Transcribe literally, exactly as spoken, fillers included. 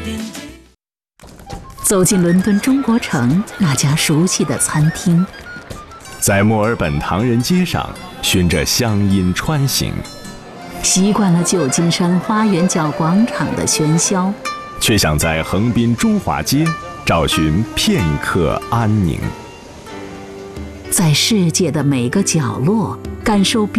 走进伦敦中国城那家熟悉的餐厅， 在墨尔本唐人街上循着乡音穿行， 习惯了旧金山花园角广场的喧嚣， 却想在横滨中华街找寻片刻安宁。 在世界的每个角落感受